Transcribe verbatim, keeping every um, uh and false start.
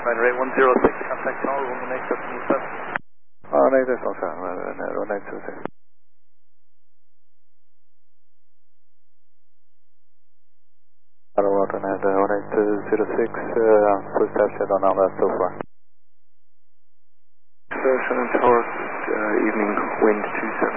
Right, rate one zero six, contact all, one eight seven seven. one eight seven seven, one eight two six. Hello, alternate one eight zero six, uh, full staff shadow on that so far. Seven Tower, uh, evening, wind two seven.